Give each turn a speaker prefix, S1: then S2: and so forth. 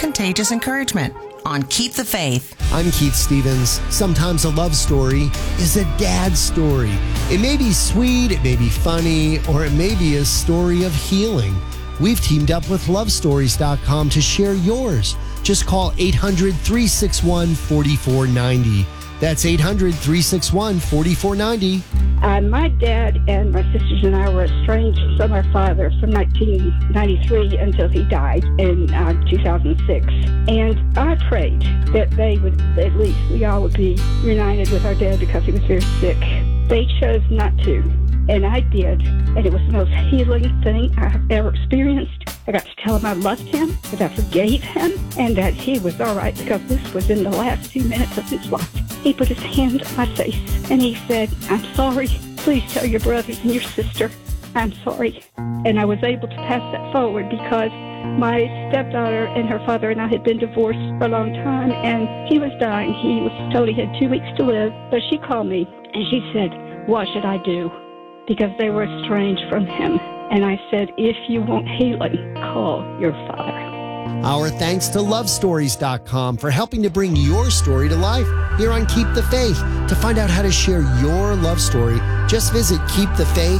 S1: contagious encouragement on Keep the Faith.
S2: I'm Keith Stevens. Sometimes a love story is a dad story. It may be sweet, it may be funny, or it may be a story of healing. We've teamed up with lovestories.com to share yours. Just call 800-361-4490. That's 800-361-4490.
S3: My dad and my sisters and I were estranged from our father from 1993 until he died in 2006. And I prayed that they would, at least we all would be reunited with our dad because he was very sick. They chose not to. And I did. And it was the most healing thing I have ever experienced. I got to tell him I loved him, that I forgave him, and that he was all right because this was in the last few minutes of his life. He put his hand on my face and he said, "I'm sorry. Please tell your brothers and your sister I'm sorry." And I was able to pass that forward because my stepdaughter and her father and I had been divorced for a long time, and he was dying. He was told he had 2 weeks to live. But she called me and she said, "What should I do?" Because they were estranged from him. And I said, "If you want healing, call your father."
S2: Our thanks to lovestories.com for helping to bring your story to life here on Keep the Faith. To find out how to share your love story, just visit keepthefaith.com.